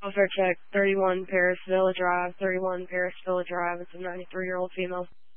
Welfare check, 31 Paris Villa Drive, 31 Paris Villa Drive. It's a 93-year-old female.